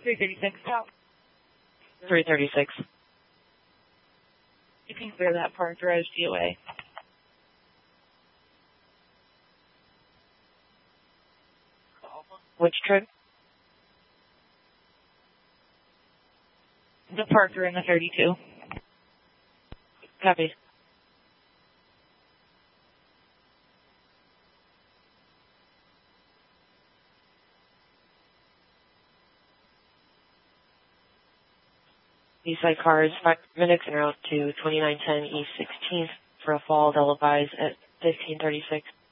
336 out. 336. You can clear that parked garage DOA. Which trip? The Parker and the 32. Copy. Eastside cars, 5 minutes en route to 2910 East 16th for a fall. They'll advise at 1536.